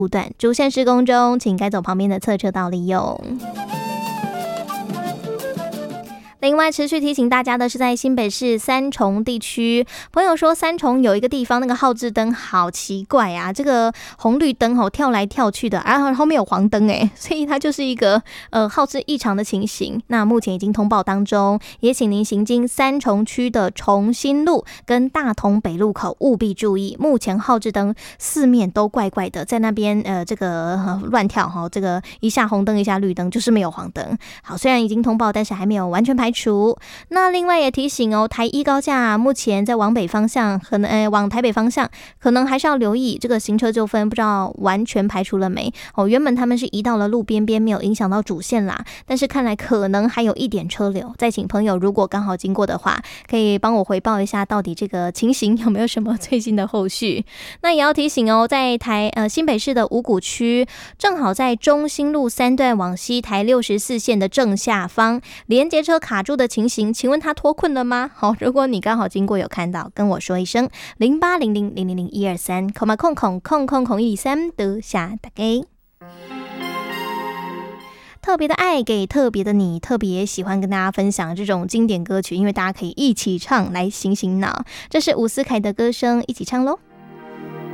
路段主线施工中，请改走旁边的侧车道利用。另外持续提醒大家的是，在新北市三重地区，朋友说三重有一个地方那个号志灯好奇怪啊，这个红绿灯跳来跳去的，后面有黄灯所以它就是一个号志异常的情形。那目前已经通报当中，也请您行经三重区的重新路跟大同北路口务必注意，目前号志灯四面都怪怪的，在那边这个乱跳这个一下红灯一下绿灯，就是没有黄灯。好，虽然已经通报，但是还没有完全排除。那另外也提醒台一高架目前在往北方向，可能往台北方向，可能还是要留意这个行车纠纷，不知道完全排除了没原本他们是移到了路边边，没有影响到主线啦，但是看来可能还有一点车流。再请朋友如果刚好经过的话，可以帮我回报一下，到底这个情形有没有什么最新的后续。那也要提醒在新北市的五股区，正好在中兴路3段往西台64线的正下方，连接车卡住的情形，请问他脱困了吗？如果你刚好经过有看到，跟我说一声0800000123，空空空空空123的下大家。特别的爱给特别的你，特别喜欢跟大家分享这种经典歌曲，因为大家可以一起唱来醒醒脑。这是伍思凯的歌声，一起唱咯。